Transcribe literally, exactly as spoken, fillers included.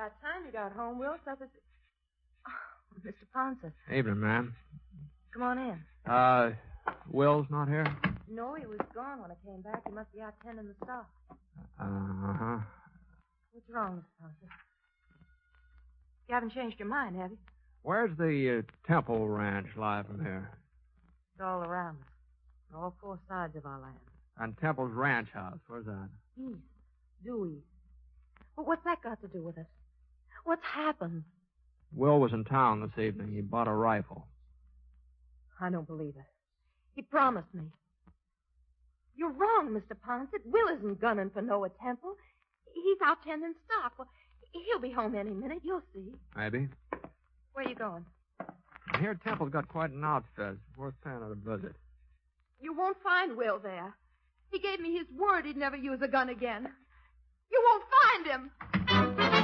About time you got home, Will. Supper's... Oh, Mister Ponce. Evening, ma'am. Come on in. Uh, Will's not here? No, he was gone when I came back. He must be out tending the stock. Uh-huh. What's wrong, Mister Ponce? You haven't changed your mind, have you? Where's the uh, Temple Ranch lie from here? It's all around us. On all four sides of our land. And Temple's ranch house, where's that? East. Due east. But what's that got to do with it? What's happened? Will was in town this evening. He bought a rifle. I don't believe it. He promised me. You're wrong, Mister Ponce. Will isn't gunning for Noah Temple. He's out tending stock. Well, he'll be home any minute. You'll see. Maybe. Where are you going? I hear Temple's got quite an outfit. Worth paying it a visit. You won't find Will there. He gave me his word he'd never use a gun again. You won't find him.